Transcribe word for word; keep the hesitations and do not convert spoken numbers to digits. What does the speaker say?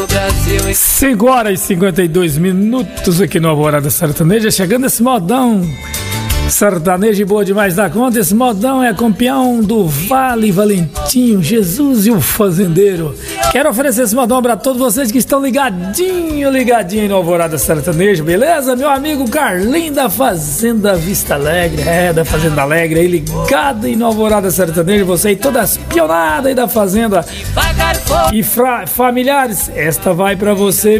cinco horas e cinquenta e dois minutos aqui no Alvorada Sertaneja, chegando esse modão sertanejo boa demais da conta. Esse modão é campeão do Vale Valentinho, Jesus e o Fazendeiro. Quero oferecer esse modão para todos vocês que estão ligadinho, ligadinho no Alvorada Sertanejo, beleza? Meu amigo Carlinho da Fazenda Vista Alegre, é, da Fazenda Alegre, aí ligado aí no Alvorada Sertanejo, você aí toda espionada aí da Fazenda. E fra- familiares, esta vai para você,